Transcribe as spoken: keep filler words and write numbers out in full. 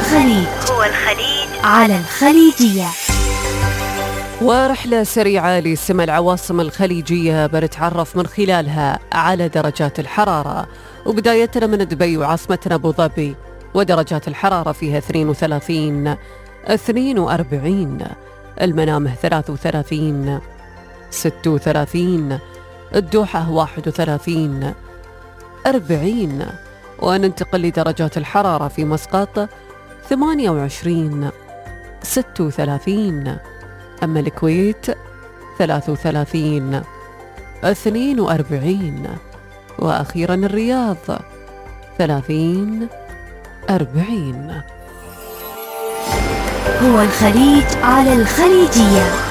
الخليج هو الخليج على الخليجية. ورحلة سريعة لسمى العواصم الخليجية بنتعرف من خلالها على درجات الحرارة، وبدايتنا من دبي وعاصمتنا أبو ظبي، ودرجات الحرارة فيها اثنين وثلاثين، اثنين وأربعين، المنامه ثلاثة وثلاثين، ستة وثلاثين، الدوحة واحد وثلاثين، أربعين، وننتقل لدرجات الحرارة في مسقط ثمانية وعشرين، ستة وثلاثين، أما الكويت ثلاثة وثلاثين، اثنين وأربعين، وأخيرا الرياض ثلاثين، أربعين. هو الخليج على الخليجية.